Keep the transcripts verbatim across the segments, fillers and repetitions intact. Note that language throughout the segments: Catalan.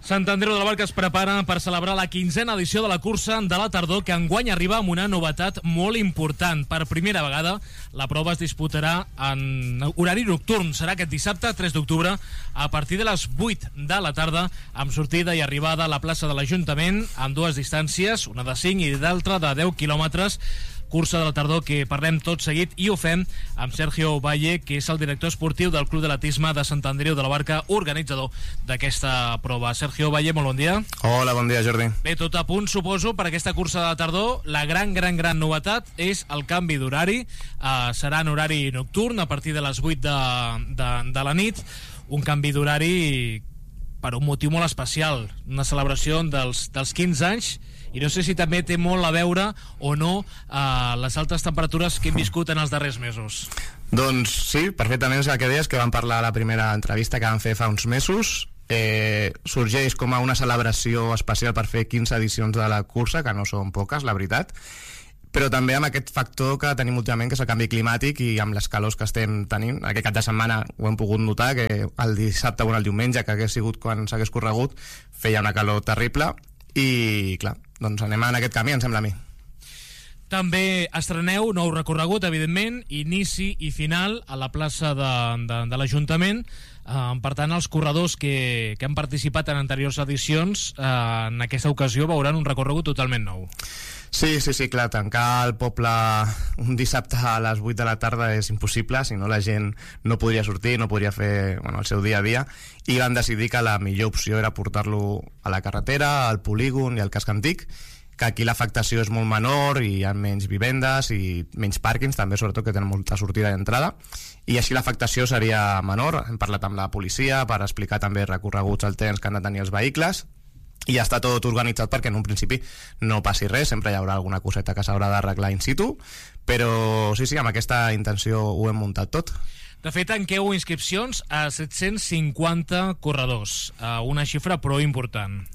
Sant Andreu de la Barca es prepara per celebrar la quinzena edició de la cursa de la tardor, que enguany arriba amb una novetat molt important. Per primera vegada, la prova es disputarà en horari nocturn. Serà aquest dissabte, tres d'octubre, a partir de les vuit de la tarda, amb sortida i arribada a la plaça de l'Ajuntament, amb dues distàncies, una de cinc i l'altra de deu quilòmetres. Cursa de la tardor que parlem tot seguit i ho fem amb Sergio Valle, que és el director esportiu del Club d'Atletisme de Sant Andreu de la Barca, organitzador d'aquesta prova. Sergio Valle, molt bon dia. Hola, bon dia, Jordi. Bé, tot a punt, suposo, per aquesta cursa de la tardor. La gran, gran, gran novetat és el canvi d'horari. Uh, serà en horari nocturn, a partir de les vuit de, de, de la nit. Un canvi d'horari per un motiu molt especial, una celebració dels, dels quinze anys, i no sé si també té molt a veure o no eh, les altes temperatures que hem viscut en els darrers mesos. Doncs sí, perfectament és el que deies, que vam parlar a la primera entrevista que vam fer fa uns mesos. Eh, sorgeix com a una celebració especial per fer quinze edicions de la cursa, que no són poques, la veritat, però també amb aquest factor que tenim últimament, que és el canvi climàtic, i amb les calors que estem tenint. Aquest cap de setmana ho hem pogut notar, que el dissabte o el diumenge, que hagués sigut quan s'hagués corregut, feia una calor terrible, i clar, doncs anem en aquest camí, em sembla a mi. També estreneu nou recorregut, evidentment, inici i final a la plaça de, de, de l'Ajuntament. Uh, per tant, els corredors que, que han participat en anteriors edicions, uh, en aquesta ocasió veuran un recorregut totalment nou. Sí, sí, sí, clar, tancar el poble un dissabte a les vuit de la tarda és impossible, si no la gent no podria sortir, no podria fer, bueno, el seu dia a dia, i van decidir que la millor opció era portar-lo a la carretera, al polígon i al casc antic, que aquí l'afectació és molt menor i hi ha menys vivendes i menys pàrquings, també, sobretot, que tenen molta sortida i entrada, i així l'afectació seria menor. Hem parlat amb la policia per explicar també recorreguts alterns que han de tenir els vehicles, i ja està tot organitzat perquè en un principi no passi res, sempre hi haurà alguna coseta que s'haurà d'arreglar in situ, però sí, sí, amb aquesta intenció ho hem muntat tot. De fet, tanqueu inscripcions a set-cents cinquanta corredors, una xifra prou important.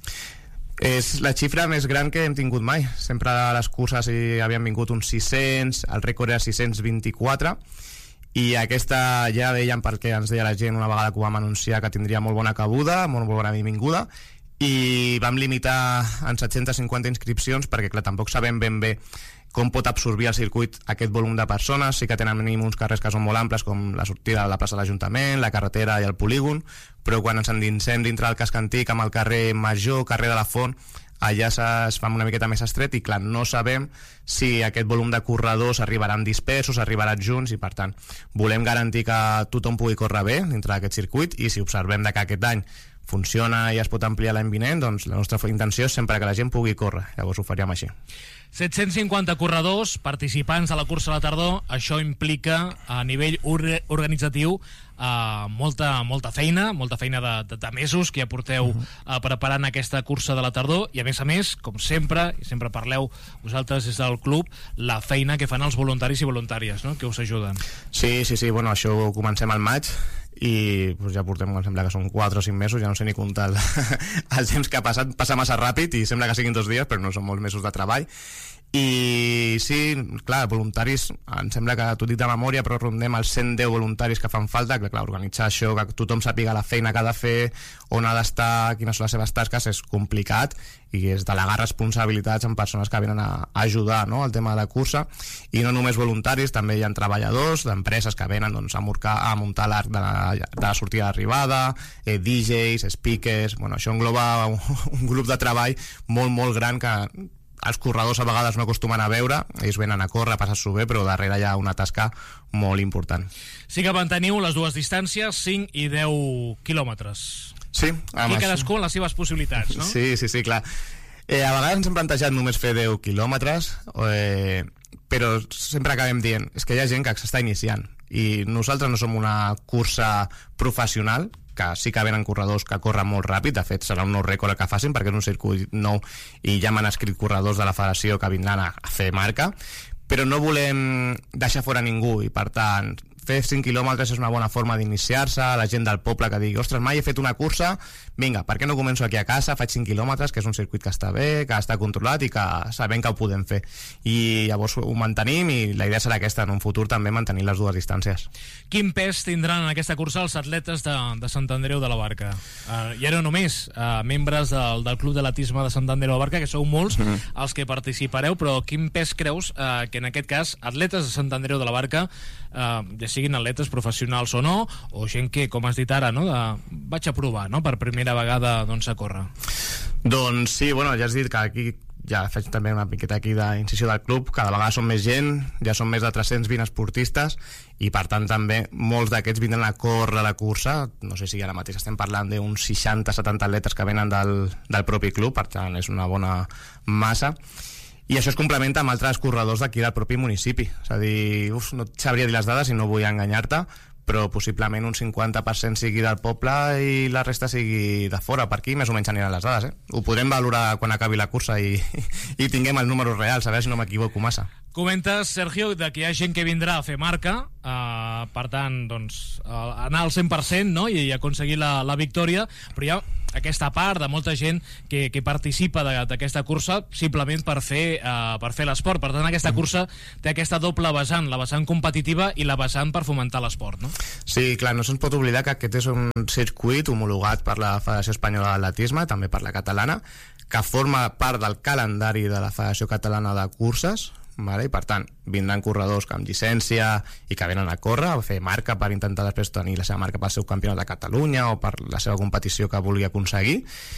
És la xifra més gran que hem tingut mai. Sempre a les curses hi havien vingut uns sis-cents, el rècord era sis-cents vint-i-quatre, i aquesta ja veiem perquè ens deia la gent una vegada que ho vam anunciar que tindria molt bona cabuda, molt bona benvinguda, i vam limitar en set-cents cinquanta inscripcions perquè, clar, tampoc sabem ben bé com pot absorbir el circuit aquest volum de persones. Sí que tenen uns carrers que són molt amples, com la sortida de la plaça de l'Ajuntament, la carretera i el polígon, però quan ens endinsem dintre del casc antic amb el carrer Major, carrer de la Font, allà es fa una miqueta més estret i, clar, no sabem si aquest volum de corredors arribaran dispersos, arribaran junts, i per tant volem garantir que tothom pugui córrer bé dintre d'aquest circuit, i si observem que aquest any funciona i es pot ampliar l'any vinent, doncs la nostra intenció és sempre que la gent pugui córrer, llavors ho faríem així. set-cents cinquanta corredors, participants a la cursa de la tardor. Això implica a nivell organitzatiu Uh, molta, molta feina, molta feina de, de, de mesos que ja porteu uh, preparant aquesta cursa de la tardor, i a més a més, com sempre, i sempre parleu vosaltres des del club, la feina que fan els voluntaris i voluntàries, no?, que us ajuden. Sí, sí, sí, bueno, això ho comencem al maig i pues, ja portem, em sembla que són quatre o cinc mesos, ja no sé ni comptar el, el temps que ha passat, passa massa ràpid i sembla que siguin dos dies, però no són molts mesos de treball. I sí, clar, voluntaris, em sembla que t'ho dic de memòria, però rondem els cent deu voluntaris que fan falta, que clar, organitzar això, que tothom sàpiga la feina que ha de fer, on ha d'estar, quines són les seves tasques, és complicat, i és delegar responsabilitats en persones que venen a ajudar, no?, al tema de la cursa. I no només voluntaris, també hi ha treballadors d'empreses que venen, doncs, a, murcar, a muntar l'arc de, la, de la sortida d'arribada, eh, D Js, speakers. Bueno, això engloba un, un grup de treball molt, molt gran que els corredors a vegades no acostumen a veure. Ells venen a córrer, a passar-s'ho bé, però darrere hi ha una tasca molt important. Sí que manteniu les dues distàncies, cinc i deu quilòmetres. Sí. I cadascú amb les seves possibilitats, no? Sí, sí, sí, clar. Eh, a vegades ens hem plantejat només fer deu quilòmetres, eh, però sempre acabem dient, és que hi ha gent que s'està iniciant, i nosaltres no som una cursa professional, que sí que venen corredors que corren molt ràpid. De fet, serà un nou rècord que facin, perquè és un circuit nou i ja m'han escrit corredors de la federació que vindran a, a fer marca, però no volem deixar fora ningú, i per tant fer cinc quilòmetres és una bona forma d'iniciar-se, la gent del poble que digui, ostres, mai he fet una cursa, vinga, per què no començo aquí a casa, faig cinc quilòmetres, que és un circuit que està bé, que està controlat i que sabem que ho podem fer. I llavors ho mantenim i la idea serà aquesta, en un futur també mantenir les dues distàncies. Quin pes tindran en aquesta cursa els atletes de, de Sant Andreu de la Barca? Uh, I ara només uh, membres del, del Club d'Atletisme de Sant Andreu de la Barca, que sou molts mm-hmm. els que participareu, però quin pes creus uh, que en aquest cas atletes de Sant Andreu de la Barca, uh, ja siguin atletes professionals o no, o gent que, com has dit ara, no, de, vaig a provar, no?, per primera vegada doncs, a córrer? Doncs sí, bueno, ja has dit que aquí ja faig també una miqueta aquí d'incisió del club, cada vegada som més gent, ja són més de tres-cents vint esportistes i per tant també molts d'aquests vindran a córrer la cursa, no sé si ara mateix estem parlant d'uns seixanta setanta atletes que venen del, del propi club, per tant és una bona massa. I això es complementa amb altres corredors d'aquí del propi municipi. És a dir, uf, no et sabria dir les dades i no vull enganyar-te, però possiblement un cinquanta per cent sigui del poble i la resta sigui de fora. Per aquí més o menys aniran les dades, eh? Ho podrem valorar quan acabi la cursa i, i tinguem els números reals, a veure si no m'equivoco massa. Comentes, Sergio, que hi ha gent que vindrà a fer marca, uh, per tant, doncs, uh, anar al cent per cent, no?, i, i aconseguir la, la victòria, però hi ha aquesta part de molta gent que, que participa d'aquesta cursa simplement per fer, uh, per fer l'esport. Per tant, aquesta cursa té aquesta doble vessant, la vessant competitiva i la vessant per fomentar l'esport, no? Sí, clar, no se'ns pot oblidar que aquest és un circuit homologat per la Federació Espanyola d'Atletisme, també per la catalana, que forma part del calendari de la Federació Catalana de Curses, vale? I per tant vindran corredors amb llicència i que venen a córrer, a fer marca per intentar després tenir la seva marca pel seu campionat de Catalunya o per la seva competició que vulgui aconseguir,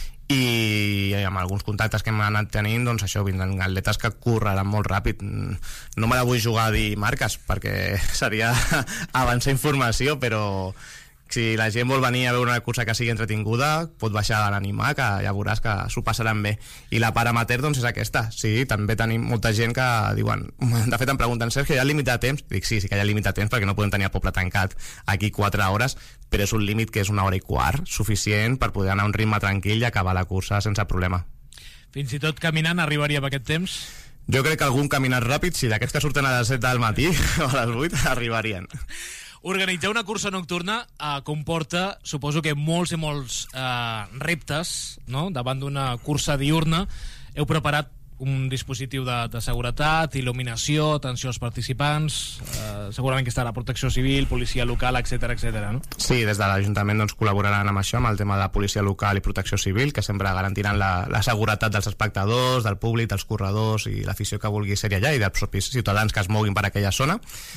i amb alguns contactes que hem anat tenint, doncs això, vindran atletes que correran molt ràpid. No me la vull jugar a dir marques perquè seria avançar informació, però si la gent vol venir a veure una cursa que sigui entretinguda, pot baixar a l'animar, que ja veuràs que s'ho passaran bé. I la part amateur, doncs, és aquesta. Sí, també tenim molta gent que diuen... De fet, em pregunten, Sergio, hi ha límit de temps? Dic, sí, sí que hi ha límit de temps, perquè no podem tenir el poble tancat aquí quatre hores, però és un límit que és una hora i quart, suficient per poder anar a un ritme tranquil i acabar la cursa sense problema. Fins i tot caminant arribaria amb aquest temps? Jo crec que algun caminat ràpid, sí, d'aquests que surten a les set del matí o a les vuit, arribarien. Organitzar una cursa nocturna eh, comporta, suposo que molts i molts eh, reptes, no?, davant d'una cursa diurna. Heu preparat un dispositiu de, de seguretat, il·luminació, atenció als participants, eh, segurament que estarà protecció civil, policia local, etcètera, etcètera, no? Sí, des de l'Ajuntament doncs, col·laboraran amb això, amb el tema de la policia local i protecció civil, que sempre garantiran la, la seguretat dels espectadors, del públic, dels corredors i l'afició que vulgui ser allà i dels propis ciutadans que es moguin per aquella zona.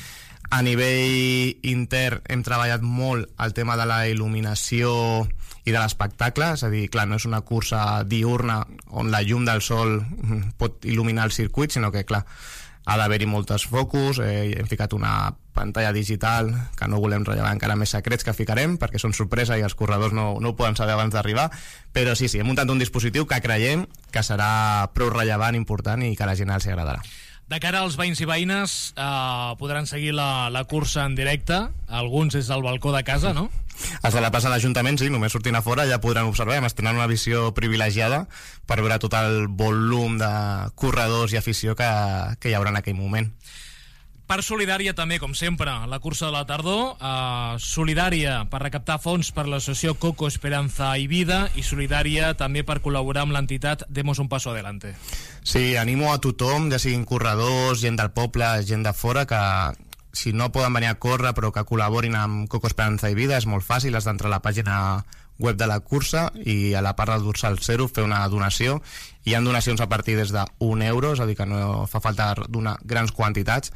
A nivell intern hem treballat molt el tema de la il·luminació i de l'espectacle, és a dir, clar, no és una cursa diurna on la llum del sol pot il·luminar el circuit, sinó que, clar, ha d'haver-hi moltes focus, eh, hem ficat una pantalla digital que no volem rellevar encara més secrets que ficarem perquè són sorpresa i els corredors no, no ho poden saber abans d'arribar, però sí, sí, hem muntat un dispositiu que creiem que serà prou rellevant, important i que a la gent els agradarà. De cara als veïns i veïnes, eh, podran seguir la, la cursa en directe, alguns des del balcó de casa, no? Els de la plaça de l'Ajuntament, sí, només sortint a fora ja podran observar, hem tenen una visió privilegiada per veure tot el volum de corredors i afició que, que hi haurà en aquell moment. Part solidària també, com sempre, la cursa de la tardor, eh, solidària per recaptar fons per l'associació Coco, Esperanza i Vida, i solidària també per col·laborar amb l'entitat Demos un Paso Adelante. Sí, animo a tothom, ja siguin corredors, gent del poble, gent de fora, que si no poden venir a córrer però que col·laborin amb Coco, Esperanza i Vida, és molt fàcil, has d'entrar a la pàgina web de la cursa i a la part del dorsal zero fer una donació. Hi ha donacions a partir des d'un euro, és a dir que no fa falta donar grans quantitats,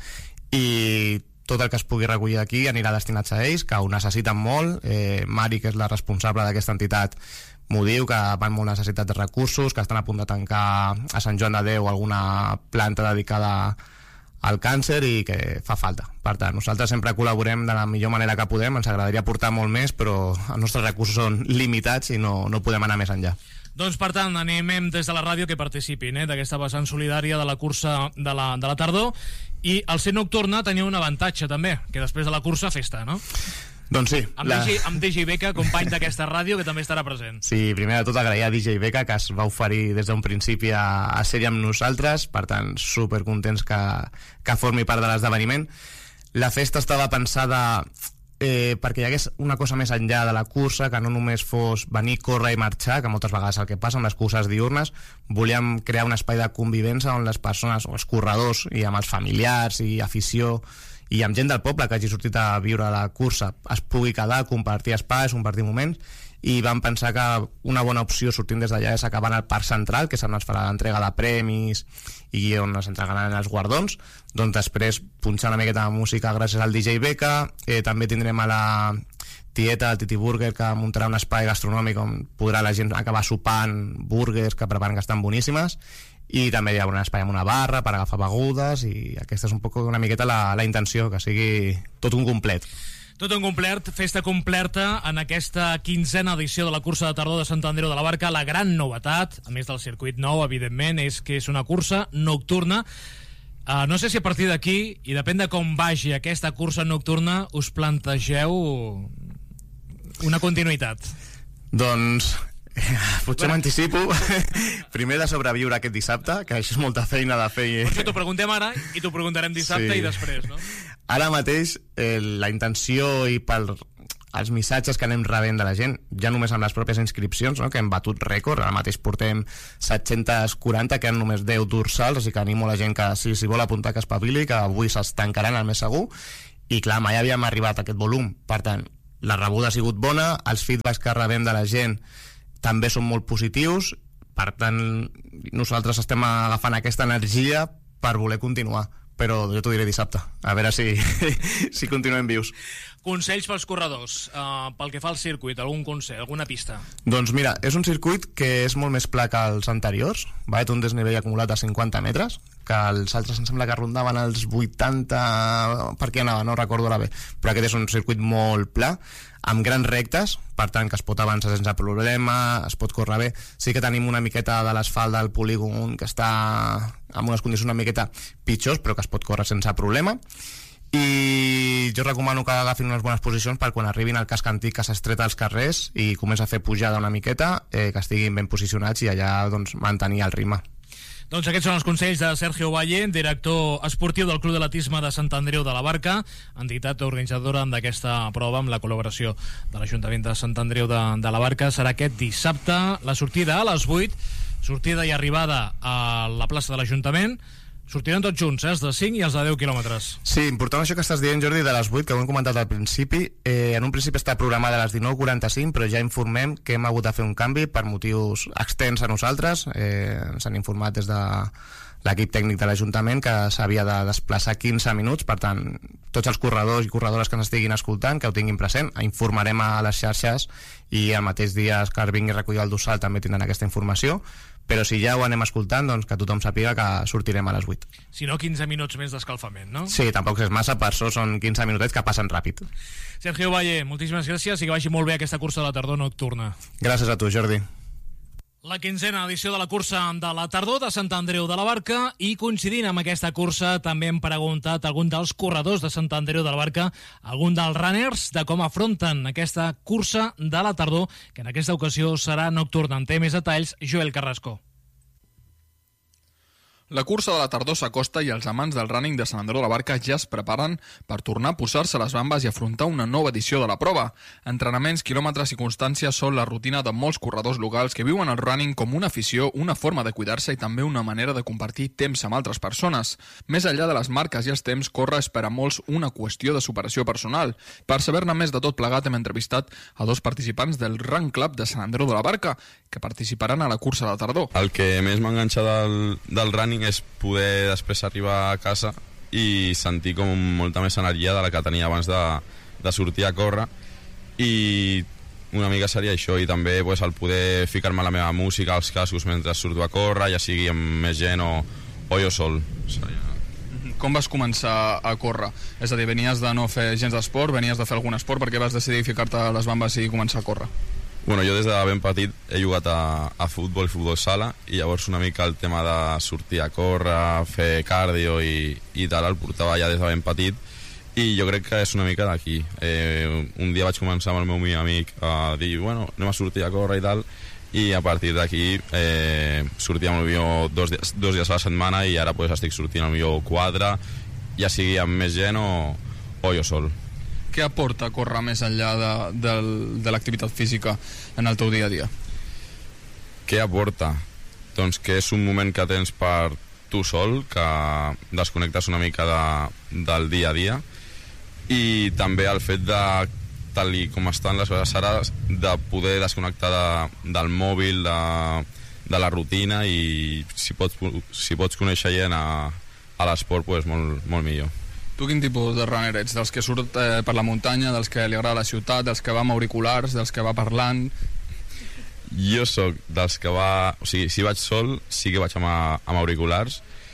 i tot el que es pugui recollir aquí anirà destinat a ells, que ho necessiten molt. eh, Mari, que és la responsable d'aquesta entitat, m'ho diu, que van molt necessitat de recursos, que estan a punt de tancar a Sant Joan de Déu alguna planta dedicada al càncer i que fa falta. Per tant, nosaltres sempre col·laborem de la millor manera que podem, ens agradaria portar molt més, però els nostres recursos són limitats i no, no podem anar més enllà. Doncs, per tant, animem des de la ràdio que participin eh, d'aquesta vessant solidària de la cursa de la, de la tardor. I al ser nocturna teniu un avantatge també, que després de la cursa festa, no? Doncs sí. Amb, la... D J, amb D J Beca, company d'aquesta ràdio, que també estarà present. Sí, primer de tot agrair a D J Beca, que es va oferir des d'un principi a, a ser amb nosaltres, per tant, supercontents que, que formi part de l'esdeveniment. La festa estava pensada eh, perquè hi hagués una cosa més enllà de la cursa, que no només fos venir, córrer i marxar, que moltes vegades el que passa amb les curses diurnes. Volíem crear un espai de convivència on les persones, o els corredors, i amb els familiars i afició, i amb gent del poble que hagi sortit a viure la cursa, es pugui quedar, compartir espais, compartir moments, i vam pensar que una bona opció sortint des d'allà és acabar al Parc Central, que és on es farà l'entrega de premis i on es entregaran els guardons. Doncs després punxar una miqueta de música gràcies al D J Beca. eh, també tindrem a la tieta, el Titi Burger, que muntarà un espai gastronòmic on podrà la gent acabar sopant burgers que preparen, que estan boníssimes, i també hi ha un espai amb una barra per agafar begudes, i aquesta és un poc una miqueta la, la intenció, que sigui tot un complet. Tot un complet, festa completa en aquesta quinzena edició de la cursa de tardor de Sant Andreu de la Barca. La gran novetat, a més del circuit nou, evidentment, és que és una cursa nocturna. Uh, no sé si a partir d'aquí, i depèn de com vagi aquesta cursa nocturna, us plantegeu una continuïtat. Doncs potser m'anticipo. Primer de sobreviure aquest dissabte, que això és molta feina de fer. Per això t'ho preguntem ara i t'ho preguntarem dissabte, sí. I després, no? Ara mateix eh, la intenció i pel els missatges que anem rebent de la gent, ja només amb les pròpies inscripcions, no? Que hem batut rècord, ara mateix portem set-cents quaranta, que han només deu dorsals, així que animo la gent que si, si vol apuntar que espavili, que avui s'es tancaran el més segur. I clar, mai havíem arribat a aquest volum, per tant la rebuda ha sigut bona, els feedbacks que rebem de la gent també són molt positius, per tant nosaltres estem agafant aquesta energia per voler continuar, però jo t'ho diré dissabte, a veure si, si continuem vius. Consells pels corredors, uh, pel que fa al circuit, algun consell, alguna pista? Doncs mira, és un circuit que és molt més pla que els anteriors, va, té un desnivell acumulat de cinquanta metres, que els altres em sembla que rondaven els vuitanta, per què anava, no recordo ara bé, però aquest és un circuit molt pla, amb grans rectes, per tant que es pot avançar sense problema, es pot córrer bé. Sí que tenim una miqueta de l'asfalt del polígon que està en unes condicions una miqueta pitjors, però que es pot córrer sense problema. I jo recomano que agafin unes bones posicions per quan arribin al casc antic, que s'estreta als carrers i comença a fer pujada una miqueta, eh, que estiguin ben posicionats i allà doncs, mantenir el ritme. Doncs aquests són els consells de Sergio Valle, director esportiu del Club d'Atletisme de Sant Andreu de la Barca, entitat organitzadora d'aquesta prova amb la col·laboració de l'Ajuntament de Sant Andreu de, de la Barca. Serà aquest dissabte, la sortida a les vuit, sortida i arribada a la plaça de l'Ajuntament. Sortiran tots junts, eh? Els de cinc i els de deu quilòmetres. Sí, important això que estàs dient, Jordi, de les vuit, que ho hem comentat al principi. Eh, en un principi està programada a les dinou quaranta-cinc, però ja informem que hem hagut de fer un canvi per motius externs a nosaltres. Eh, ens han informat des de l'equip tècnic de l'Ajuntament que s'havia de desplaçar quinze minuts, per tant, tots els corredors i corredores que ens estiguin escoltant, que ho tinguin present, informarem a les xarxes i el mateix dia que vingui a recollir el dorsal també tindran aquesta informació. Però si ja ho anem escoltant, doncs que tothom sàpiga que sortirem a les vuit. Si no, quinze minuts més d'escalfament, no? Sí, tampoc és massa, per això són quinze minutets que passen ràpid. Sergio Valle, moltíssimes gràcies i que vagi molt bé aquesta cursa de la tardor nocturna. Gràcies a tu, Jordi. La quinzena edició de la cursa de la tardor de Sant Andreu de la Barca, i coincidint amb aquesta cursa també hem preguntat a algun dels corredors de Sant Andreu de la Barca, algun dels runners, de com afronten aquesta cursa de la tardor, que en aquesta ocasió serà nocturna. En té més detalls Joel Carrasco. La cursa de la tardor s'acosta i els amants del running de Sant Andreu de la Barca ja es preparen per tornar a posar-se les bambes i afrontar una nova edició de la prova. Entrenaments, quilòmetres i constància són la rutina de molts corredors locals que viuen el running com una afició, una forma de cuidar-se i també una manera de compartir temps amb altres persones. Més enllà de les marques i els temps, córrer és per a molts una qüestió de superació personal. Per saber-ne més de tot plegat hem entrevistat a dos participants del Run Club de Sant Andreu de la Barca que participaran a la cursa de la tardor. El que més m'ha enganxat del, del running és poder després arribar a casa i sentir com molta més energia de la que tenia abans de, de sortir a córrer, i una mica seria això, i també pues, el poder ficar-me la meva música als cascos mentre surto a córrer, ja sigui amb més gent o, o jo sol. Seria... Com vas començar a córrer? És a dir, venies de no fer gens d'esport, venies de fer algun esport, perquè vas decidir ficar-te a les bambes i començar a córrer? Bueno, jo des de ben petit he jugat a, a futbol i futbol sala, i llavors una mica el tema de sortir a córrer, fer cardio i, i tal, el portava ja des de ben petit, i jo crec que és una mica d'aquí. Eh, un dia vaig començar amb el meu millor amic a dir, bueno, anem a sortir a córrer i tal, i a partir d'aquí eh, sortia potser dos, dos dies a la setmana, i ara pues, estic sortint potser quatre, ja sigui amb més gent o, o jo sol. Què aporta córrer més enllà de, de, de l'activitat física en el teu dia a dia? Què aporta? Doncs que és un moment que tens per tu sol, que desconnectes una mica de, del dia a dia, i també el fet de, tal com estan les coses ara, de poder desconnectar de, del mòbil, de, de la rutina, i si pots, si pots conèixer gent a, a l'esport, pues molt, molt millor. Tu quin tipus de runner ets? Dels que surt eh, per la muntanya, dels que li agrada la ciutat, dels que va amb auriculars, dels que va parlant? Jo sóc dels que va... O sigui, si vaig sol, sí que vaig amb, amb auriculars,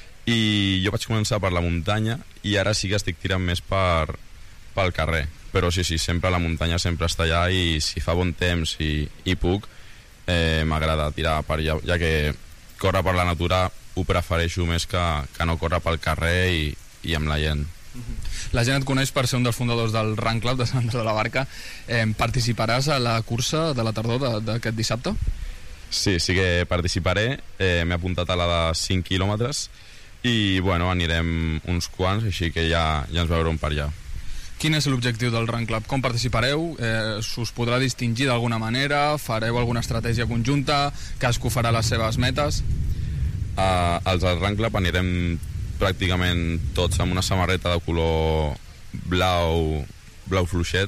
i jo vaig començar per la muntanya i ara sí que estic tirant més per, pel carrer. Però sí, sí, sempre la muntanya sempre està allà, i si fa bon temps i, i puc, eh, m'agrada tirar per allà, ja que córrer per la natura ho prefereixo més que, que no córrer pel carrer i, i amb la gent. La gent et coneix per ser un dels fundadors del Run Club de Sant Andreu de la Barca. Eh, participaràs a la cursa de la tardor d'aquest dissabte? Sí, sí que participaré. Eh, M'he apuntat a la de cinc quilòmetres i bueno, anirem uns quants, així que ja, ja ens veurem per allà. Quin és l'objectiu del Run Club? Com participareu? Eh, S'us podrà distingir d'alguna manera? Fareu alguna estratègia conjunta? Cadascú farà les seves metes? Uh, els del Run Club anirem pràcticament tots amb una samarreta de color blau, blau fluixet,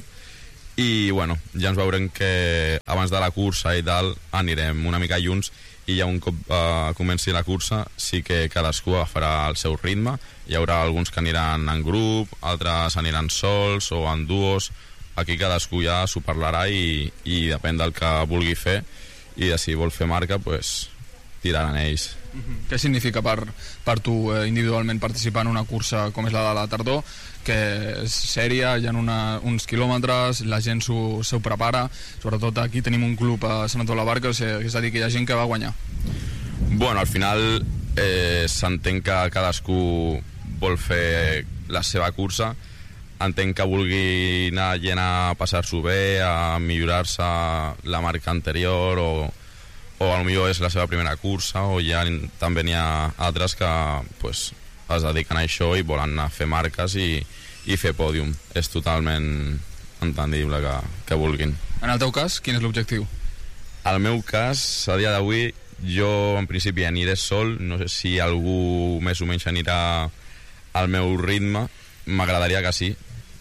i bueno, ja ens veurem que abans de la cursa i tal anirem una mica junts, i ja un cop uh, comenci la cursa sí que cadascú agafarà el seu ritme. Hi haurà alguns que aniran en grup, altres aniran sols o en duos. Aquí cadascú ja s'ho parlarà, i, i depèn del que vulgui fer, i de si vol fer marca, pues tiraran ells. Què significa per, per tu eh, individualment participar en una cursa com és la de la tardor, que és sèria, hi ha una, uns quilòmetres, la gent s'ho prepara, sobretot aquí tenim un club a Sant Andreu de la Barca, o sigui, és a dir, que hi ha gent que va guanyar? Bueno, al final eh, s'entén que cadascú vol fer la seva cursa, entenc que vulgui anar gent a passar-s'ho bé, a millorar-se la marca anterior, o o potser és la seva primera cursa, o ja també n'hi ha altres que pues, es dediquen a això i volen anar a fer marques i, i fer pòdium. És totalment entendible que, que vulguin. En el teu cas, quin és l'objectiu? Al meu cas, a dia d'avui, jo en principi aniré sol, no sé si algú més o menys anirà al meu ritme, m'agradaria que sí,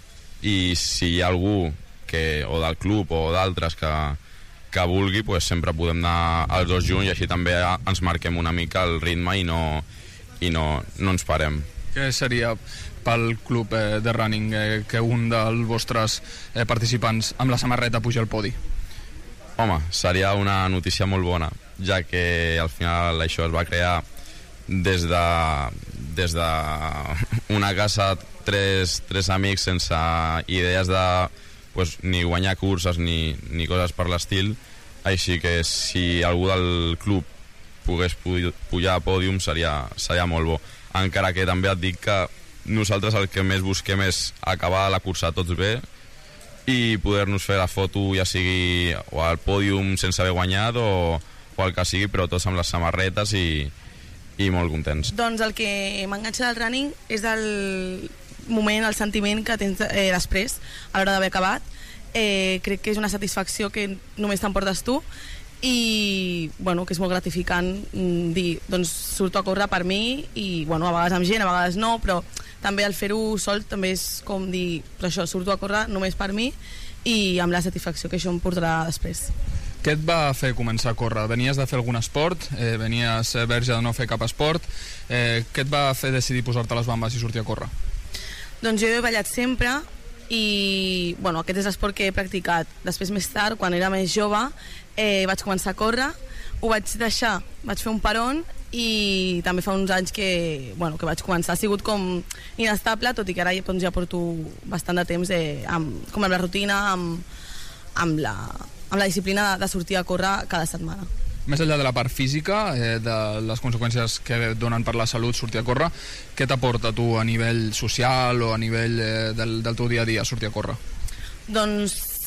i si hi ha algú que, o del club o d'altres que que vulgui, pues sempre podem anar els dos junts, i així també ens marquem una mica el ritme i no, i no, no ens parem. Què seria pel club eh, de running eh, que un dels vostres eh, participants amb la samarreta puja al podi? Home, seria una notícia molt bona, ja que al final això es va crear des de, des de una casa, tres, tres amics sense idees de pues, ni guanyar curses ni, ni coses per l'estil, així que si algú del club pogués pujar a pòdium seria, seria molt bo. Encara que també et dic que nosaltres el que més busquem és acabar la cursa tots bé i poder-nos fer la foto, ja sigui o al pòdium sense haver guanyat o, o el que sigui, però tots amb les samarretes i, i molt contents. Doncs el que m'enganxa del running és el moment, el sentiment que tens eh, després, a l'hora d'haver acabat. Eh, crec que és una satisfacció que només t'emportes tu, i bueno, que és molt gratificant mm, dir, doncs surto a córrer per mi, i bueno, a vegades amb gent, a vegades no, però també el fer-ho sol també és com dir, però això, surto a córrer només per mi, i amb la satisfacció que això em portarà després. Què et va fer començar a córrer? Venies de fer algun esport? Eh, venies verge de no fer cap esport? Eh, què et va fer decidir posar-te les bambes i sortir a córrer? Doncs jo he ballat sempre, i bueno, aquest és l'esport que he practicat. Després, més tard, quan era més jove, eh, vaig començar a córrer, ho vaig deixar, vaig fer un peron, i també fa uns anys que, bueno, que vaig començar. Ha sigut com inestable, tot i que ara doncs, ja porto bastant de temps eh, amb, com amb la rutina, amb, amb, la, amb la disciplina de, de sortir a córrer cada setmana. Més enllà de la part física, eh, de les conseqüències que donen per la salut sortir a córrer, què t'aporta tu a nivell social o a nivell eh, del, del teu dia a dia sortir a córrer? Doncs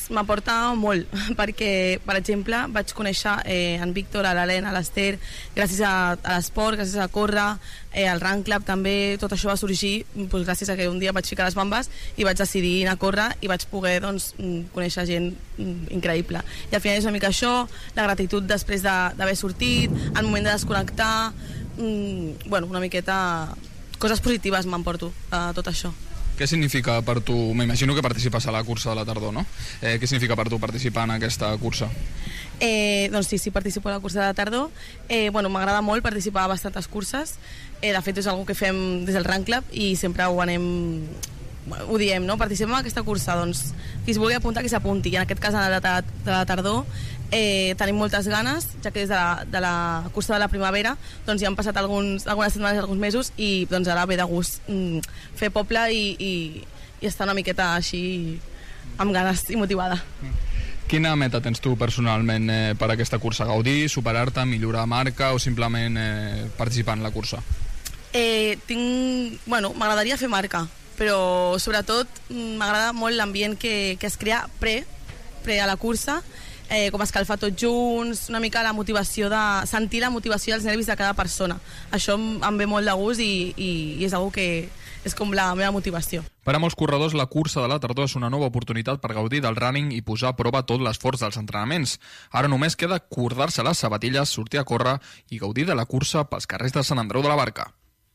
m'aporta molt, perquè, per exemple, vaig conèixer eh, en Víctor, a l'Helena, a l'Ester, gràcies a, a l'esport, gràcies a córrer, eh, al Run Club també, tot això va sorgir doncs, gràcies a que un dia vaig ficar les bambes i vaig decidir anar a córrer i vaig poder doncs, conèixer gent increïble. I al final és una mica això, la gratitud després d'haver de, sortit, el moment de desconnectar, mm, bueno, una miqueta coses positives m'emporto a tot això. Què significa per tu, m'imagino que participes a la cursa de la tardor, no? Eh, què significa per tu participar en aquesta cursa? Eh, doncs sí, sí, participo a la cursa de la tardor. Eh, bueno, m'agrada molt participar a bastantes curses. Eh, de fet, és una que fem des del Run Club i sempre ho anem... ho diem, no? Participem en aquesta cursa, doncs qui es vulgui apuntar, que s'apunti. I en aquest cas, en la de, de la tardor, eh, tenim moltes ganes, ja que des de la, de la cursa de la primavera doncs ja han passat alguns, algunes setmanes, alguns mesos, i doncs ara ve de gust mm, fer poble i, i, i estar una miqueta així amb ganes i motivada. Quina meta tens tu personalment eh, per aquesta cursa? Gaudir, superar-te, millorar marca o simplement eh, participar en la cursa? Eh, tinc... Bueno, m'agradaria fer marca, però sobretot m'agrada molt l'ambient que, que es crea pre, pre a la cursa, eh, com escalfar tots junts, una mica la motivació de... sentir la motivació dels nervis de cada persona. Això em, em ve molt de gust i, i, i és una que és com la meva motivació. Per a molts corredors, la cursa de la tardor és una nova oportunitat per gaudir del running i posar a prova tot l'esforç dels entrenaments. Ara només queda cordar-se les sabatilles, sortir a córrer i gaudir de la cursa pels carrers de Sant Andreu de la Barca.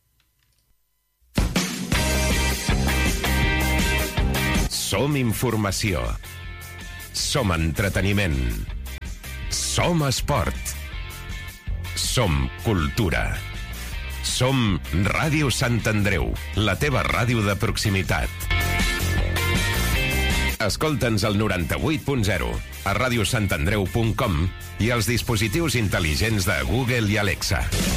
Som informació. Som entreteniment. Som esport. Som cultura. Som Ràdio Sant Andreu, la teva ràdio de proximitat. Escolta'ns al noranta-vuit punt zero, a radiosantandreu punt com i als dispositius intel·ligents de Google i Alexa.